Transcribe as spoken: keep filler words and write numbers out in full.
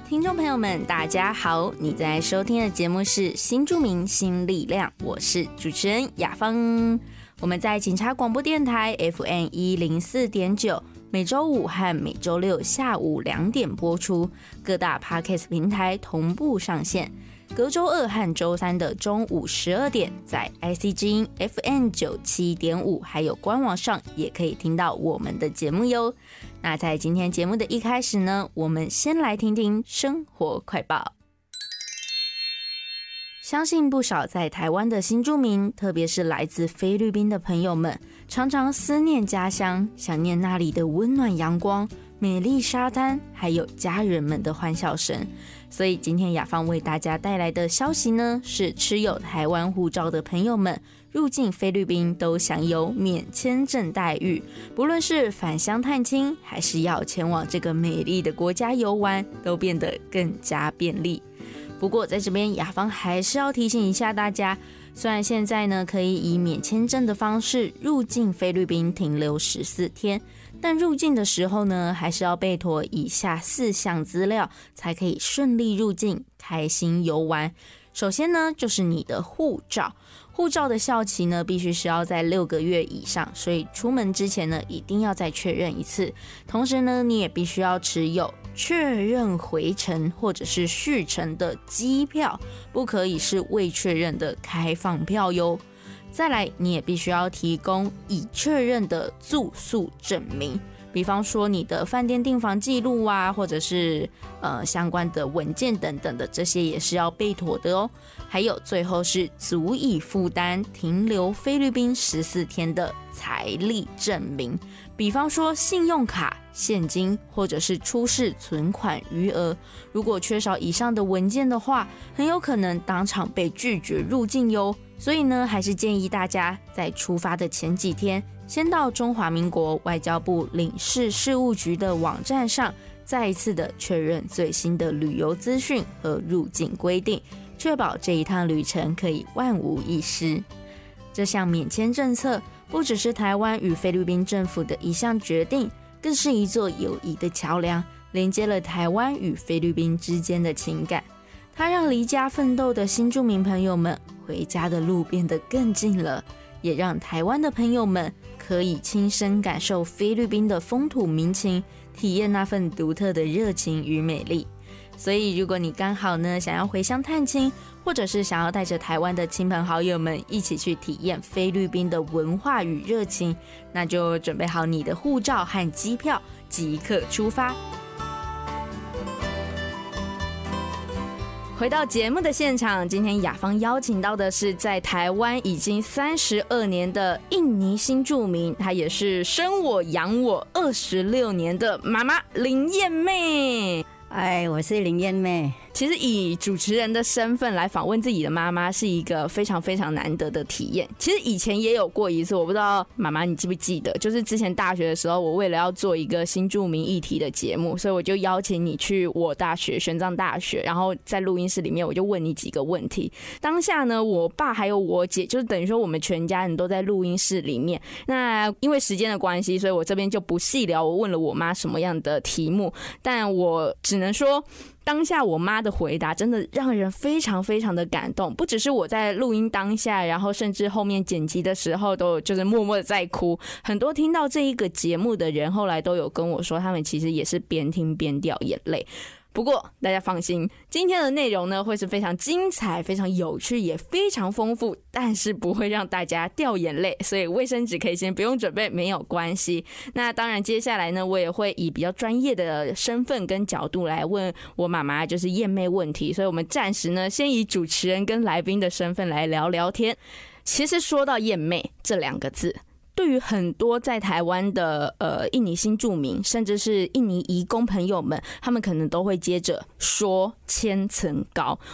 听众朋友们大家好，你在收听的节目是新住民新力量，我是主持人雅芳。我们在警察广播电台 F M 一零四点九，每周五和每周六下午两点播出，各大 Podcast 平台同步上线。隔周二和周三的中午十二点，在 I C 之音 F M 九七点五，还有官网上也可以听到我们的节目哟。那在今天节目的一开始呢，我们先来听听生活快报。相信不少在台湾的新住民，特别是来自菲律宾的朋友们，常常思念家乡，想念那里的温暖阳光、美丽沙滩，还有家人们的欢笑声。所以今天雅芳为大家带来的消息呢，是持有台湾护照的朋友们入境菲律宾都享有免签证待遇，不论是返乡探亲，还是要前往这个美丽的国家游玩，都变得更加便利。不过在这边雅芳还是要提醒一下大家，虽然现在呢可以以免签证的方式入境菲律宾停留十四天，但入境的时候呢，还是要备妥以下四项资料，才可以顺利入境，开心游玩。首先呢，就是你的护照。护照的效期呢，必须是要在六个月以上，所以出门之前呢，一定要再确认一次。同时呢，你也必须要持有确认回程或者是续程的机票，不可以是未确认的开放票哟。再来，你也必须要提供已确认的住宿证明，比方说你的饭店订房记录啊，或者是呃相关的文件等等的，这些也是要备妥的哦。还有最后是足以负担停留菲律宾十四天的财力证明，比方说信用卡、现金或者是出示存款余额。如果缺少以上的文件的话，很有可能当场被拒绝入境哟。所以呢，还是建议大家在出发的前几天，先到中华民国外交部领事事务局的网站上，再一次的确认最新的旅游资讯和入境规定，确保这一趟旅程可以万无一失。这项免签政策不只是台湾与菲律宾政府的一项决定，更是一座友谊的桥梁，连接了台湾与菲律宾之间的情感。它让离家奋斗的新住民朋友们回家的路变得更近了，也让台湾的朋友们可以亲身感受菲律宾的风土民情，体验那份独特的热情与美丽。所以如果你刚好呢想要回乡探亲，或者是想要带着台湾的亲朋好友们一起去体验菲律宾的文化与热情，那就准备好你的护照和机票，即刻出发。回到节目的现场，今天雅芳邀请到的是在台湾已经三十二年的印尼新住民，她也是生我养我二十六年的妈妈林燕妹。 哎，我是林燕妹。 其实以主持人的身份来访问自己的妈妈是一个非常非常难得的体验。其实以前也有过一次，我不知道妈妈你记不记得，就是之前大学的时候，我为了要做一个新住民议题的节目，所以我就邀请你去我大学玄奘大学，然后在录音室里面我就问你几个问题。当下呢，我爸还有我姐，就是等于说我们全家人都在录音室里面。那因为时间的关系，所以我这边就不细聊我问了我妈什么样的题目，但我只能说当下我妈的回答真的让人非常非常的感动，不只是我在录音当下，然后甚至后面剪辑的时候都就是默默的在哭。很多听到这一个节目的人后来都有跟我说，他们其实也是边听边掉眼泪。不过大家放心，今天的内容呢会是非常精彩、非常有趣，也非常丰富，但是不会让大家掉眼泪，所以卫生纸可以先不用准备，没有关系。那当然接下来呢，我也会以比较专业的身份跟角度来问我妈妈就是燕妹问题，所以我们暂时呢先以主持人跟来宾的身份来聊聊天。其实说到燕妹这两个字，对于很多在台湾的呃印尼新住民，甚至是印尼移工朋友们，他们可能都会接着说千层糕。